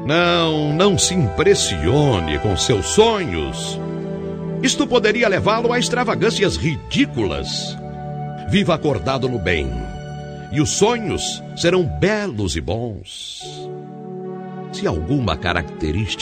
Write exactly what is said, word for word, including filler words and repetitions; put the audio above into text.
Não, não se impressione com seus sonhos. Isto poderia levá-lo a extravagâncias ridículas. Viva acordado no bem, e os sonhos serão belos e bons. Se alguma característica